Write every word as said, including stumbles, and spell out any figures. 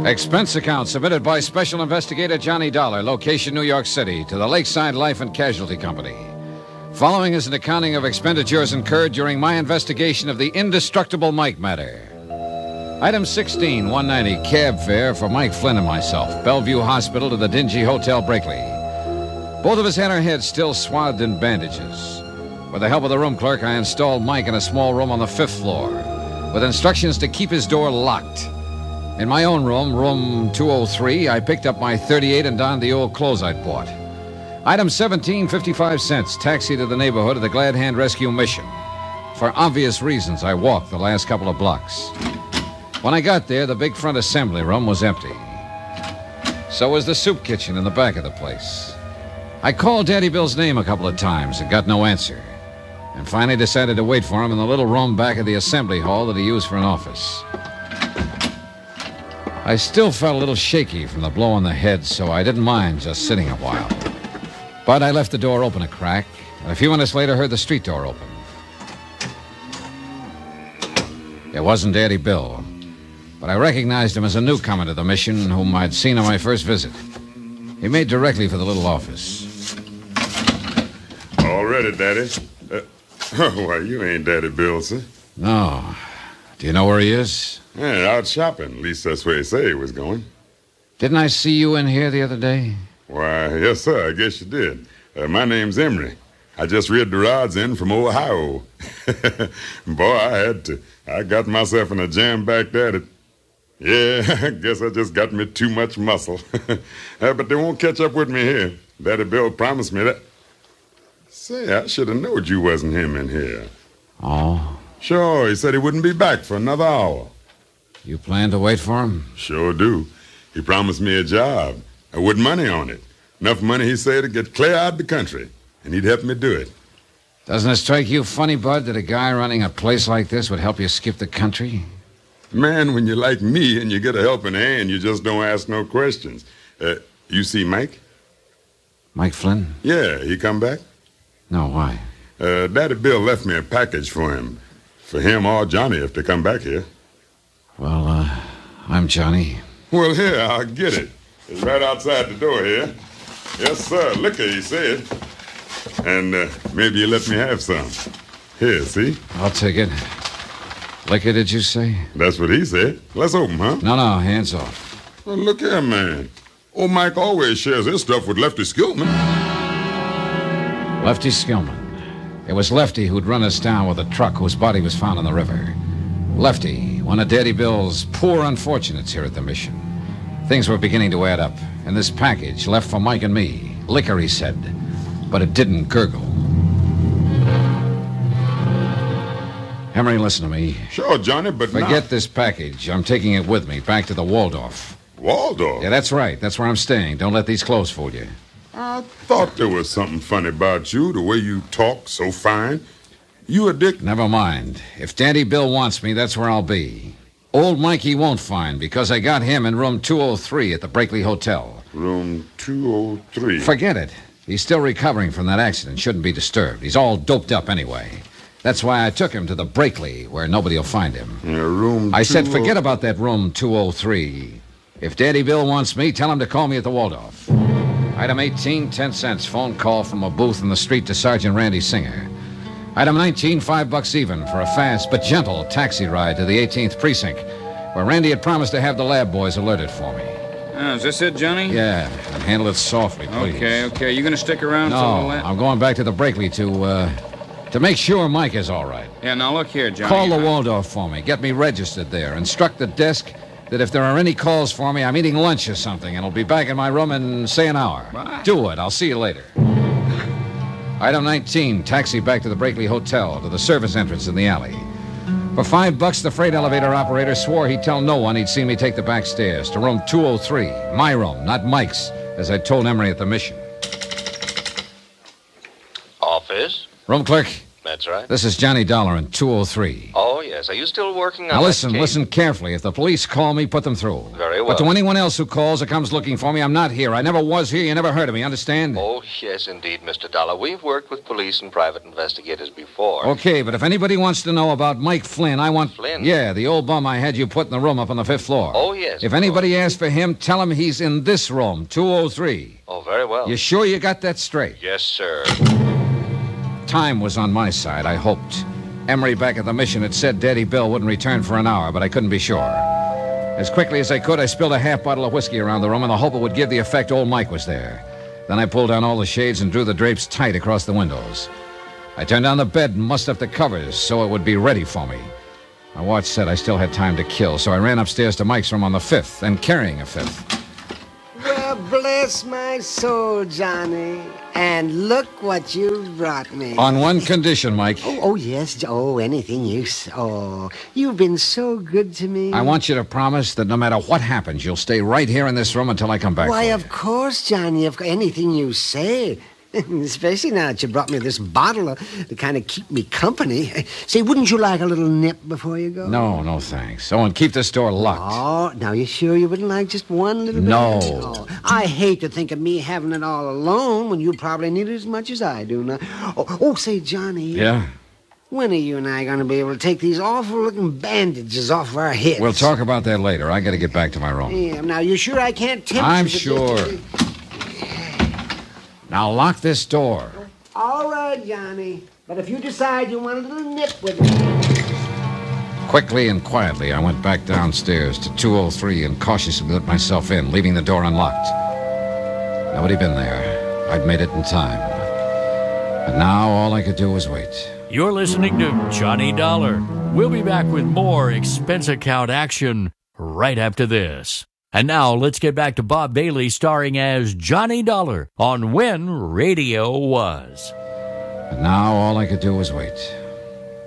Expense account submitted by Special Investigator Johnny Dollar, location New York City, to the Lakeside Life and Casualty Company. Following is an accounting of expenditures incurred during my investigation of the indestructible Mike matter. Item sixteen, one ninety, cab fare for Mike Flynn and myself, Bellevue Hospital to the dingy Hotel Brakely. Both of us had our heads still swathed in bandages. With the help of the room clerk, I installed Mike in a small room on the fifth floor, with instructions to keep his door locked. In my own room, room two oh three, I picked up my thirty-eight and donned the old clothes I'd bought. Item seventeen, fifty-five cents, taxi to the neighborhood of the Glad Hand Rescue Mission. For obvious reasons, I walked the last couple of blocks. When I got there, the big front assembly room was empty. So was the soup kitchen in the back of the place. I called Daddy Bill's name a couple of times and got no answer, and finally decided to wait for him in the little room back of the assembly hall that he used for an office. I still felt a little shaky from the blow on the head, so I didn't mind just sitting a while. But I left the door open a crack, and a few minutes later heard the street door open. It wasn't Daddy Bill, but I recognized him as a newcomer to the mission whom I'd seen on my first visit. He made directly for the little office. All ready, Daddy. Uh, why, you ain't Daddy Bill, sir. No. Do you know where he is? Yeah, out shopping. At least that's where he said he was going. Didn't I see you in here the other day? Why, yes, sir, I guess you did. Uh, my name's Emery. I just read the rods in from Ohio. Boy, I had to. I got myself in a jam back there that... Yeah, I guess I just got me too much muscle. uh, but they won't catch up with me here. Daddy Bill promised me that. Say, I should have known you wasn't him in here. Oh? Sure, he said he wouldn't be back for another hour. You plan to wait for him? Sure do. He promised me a job, uh, with money on it. Enough money, he said, to get clear out of the country, and he'd help me do it. Doesn't it strike you funny, Bud, that a guy running a place like this would help you skip the country? Man, when you're like me and you get a helping hand, you just don't ask no questions. Uh, you see Mike? Mike Flynn? Yeah, he come back? No, why? Uh, Daddy Bill left me a package for him. For him or Johnny if they come back here. Well, uh, I'm Johnny. Well, here, I'll get it. It's right outside the door here. Yes, sir, liquor, he said. And uh, maybe you let me have some. Here, see? I'll take it. Liquor, did you say? That's what he said. Let's open, huh? No, no, hands off. Well, look here, man. Old Mike always shares his stuff with Lefty Skillman. Lefty Skillman. It was Lefty who'd run us down with a truck whose body was found in the river. Lefty, one of Daddy Bill's poor unfortunates here at the mission. Things were beginning to add up, and this package left for Mike and me. Liquor, he said, but it didn't gurgle. Emery, listen to me. Sure, Johnny, but Forget not... this package. I'm taking it with me back to the Waldorf. Waldorf? Yeah, that's right. That's where I'm staying. Don't let these clothes fool you. I thought there was something funny about you, the way you talk so fine. You a dick? Never mind. If Daddy Bill wants me, that's where I'll be. Old Mikey won't find, because I got him in room two oh three at the Brakely Hotel. Room two oh three? Forget it. He's still recovering from that accident. Shouldn't be disturbed. He's all doped up anyway. That's why I took him to the Brakely, where nobody will find him. Yeah, room I said forget about that room two oh three. If Daddy Bill wants me, tell him to call me at the Waldorf. Item eighteen, ten cents. Phone call from a booth in the street to Sergeant Randy Singer. Item nineteen, five bucks even for a fast but gentle taxi ride to the eighteenth precinct, where Randy had promised to have the lab boys alerted for me. Oh, is this it, Johnny? Yeah, and handle it softly, please. Okay, okay. You gonna stick around no, for all that? I'm going back to the Brakely to, uh, to make sure Mike is all right. Yeah, now look here, Johnny. Call the Waldorf for me. Get me registered there. Instruct the desk that if there are any calls for me, I'm eating lunch or something, and I'll be back in my room in, say, an hour. What? Do it. I'll see you later. Item nineteen, taxi back to the Brakely Hotel, to the service entrance in the alley. For five bucks, the freight elevator operator swore he'd tell no one he'd seen me take the back stairs to room two oh three. My room, not Mike's, as I told Emery at the mission. Office? Room clerk? That's right. This is Johnny Dollar in two oh three. All Oh, yes. Are you still working on Now, that listen, case? listen carefully. If the police call me, put them through. Very well. But to anyone else who calls or comes looking for me, I'm not here. I never was here. You never heard of me, understand? Oh, yes, indeed, Mister Dollar. We've worked with police and private investigators before. Okay, but if anybody wants to know about Mike Flynn, I want... Flynn? Yeah, the old bum I had you put in the room up on the fifth floor. Oh, yes. If anybody asks for him, tell him he's in this room, two oh three. Oh, very well. You sure you got that straight? Yes, sir. Time was on my side, I hoped. Emery back at the mission had said Daddy Bill wouldn't return for an hour, but I couldn't be sure. As quickly as I could, I spilled a half bottle of whiskey around the room in the hope it would give the effect old Mike was there. Then I pulled down all the shades and drew the drapes tight across the windows. I turned down the bed and mussed up the covers so it would be ready for me. My watch said I still had time to kill, so I ran upstairs to Mike's room on the fifth, and carrying a fifth. Well, bless my soul, Johnny. And look what you brought me. On one condition, Mike. Oh, oh, yes. Oh, anything you say. Oh, you've been so good to me. I want you to promise that no matter what happens, you'll stay right here in this room until I come back. Why, for of you. course, Johnny. Of anything you say. Especially now that you brought me this bottle of, to kind of keep me company. Say, wouldn't you like a little nip before you go? No, no thanks. Oh, and keep this door locked. Oh, now you sure you wouldn't like just one little bit? No. Oh, I hate to think of me having it all alone when you probably need it as much as I do now. Oh, oh say, Johnny. Yeah? When are you and I going to be able to take these awful-looking bandages off of our heads? We'll talk about that later. I got to get back to my room. Yeah, now you sure I can't tempt I'm you to sure. just- Now lock this door. All right, Johnny. But if you decide you want a little nip with me... Quickly and quietly, I went back downstairs to two oh three and cautiously let myself in, leaving the door unlocked. Nobody been there. I'd made it in time. But now all I could do was wait. You're listening to Johnny Dollar. We'll be back with more expense account action right after this. And now let's get back to Bob Bailey starring as Johnny Dollar on When Radio Was. But now all I could do was wait.